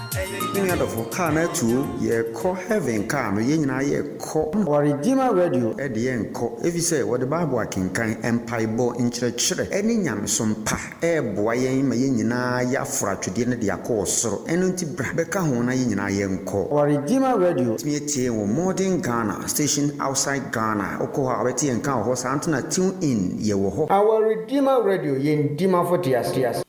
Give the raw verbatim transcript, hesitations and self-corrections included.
Any other for car na two ye call heaven car no yen na ye call our Redeemer Radio e de yen call if you say what the Bible can kan empire bo in chire any nyamesom pa e boa yen ma yen nyina ya fra twede ne de akọ soro eno nti bra beka ho na yen nyina yen call our Redeemer Radio me tie wo modern Ghana station outside Ghana okọ ha beti yen kan ho sa antena tune in ye wo ho our Redeemer Radio yen dima for tias tias